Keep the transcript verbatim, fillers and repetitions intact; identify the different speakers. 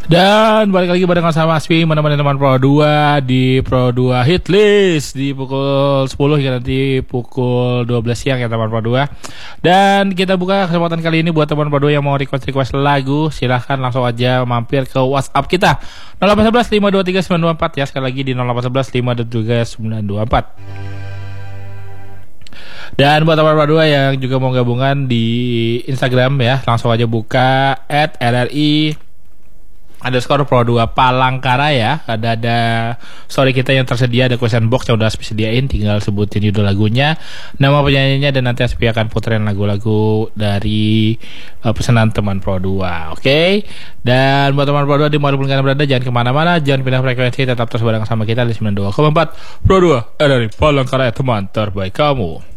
Speaker 1: Dan balik lagi barengan sama Aspi menemani teman Pro dua di Pro dua Hit List di pukul sepuluh hingga nanti pukul dua belas siang ya teman Pro dua. Dan kita buka kesempatan kali ini buat teman Pro dua yang mau request-request lagu, silahkan langsung aja mampir ke WhatsApp kita nol delapan satu satu lima dua tiga sembilan dua empat ya, sekali lagi di nol delapan satu satu lima dua tiga sembilan dua empat. Dan buat teman Pro dua yang juga mau gabungan di Instagram ya, langsung aja buka at r r i underscore Pro dua Palangkara ya. Ada ada story kita yang tersedia, ada question box yang udah Aspi sediain, tinggal sebutin judul lagunya, nama penyanyinya, dan nanti Aspi akan puterin lagu-lagu dari uh, pesanan teman Pro dua. Oke okay? Dan buat teman Pro dua di manapun kalian berada, jangan kemana-mana, jangan pindah frekuensi, tetap terus bareng sama kita di sembilan puluh dua koma empat Pro dua R R I Palangkara, teman terbaik kamu.